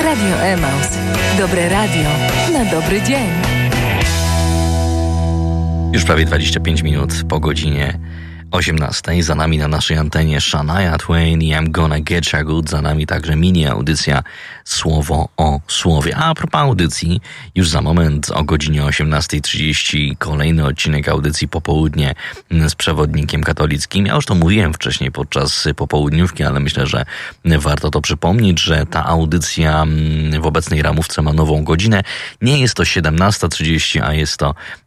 Radio Emaus. Dobre radio na dobry dzień. Już prawie 25 minut po godzinie 18. Za nami na naszej antenie Shania Twain i I'm Gonna Get Ya Good. Za nami także mini audycja Słowo o Słowie. A propos audycji, już za moment o godzinie 18:30 kolejny odcinek audycji Popołudnie z przewodnikiem katolickim. Ja już to mówiłem wcześniej podczas popołudniówki, ale myślę, że warto to przypomnieć, że ta audycja w obecnej ramówce ma nową godzinę. Nie jest to 17:30, a jest to